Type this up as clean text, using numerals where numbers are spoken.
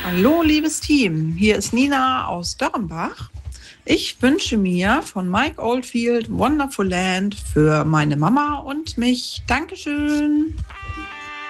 Hallo, liebes Team. Hier ist Nina aus Dörrenbach. Ich wünsche mir von Mike Oldfield Wonderful Land für meine Mama und mich. Dankeschön.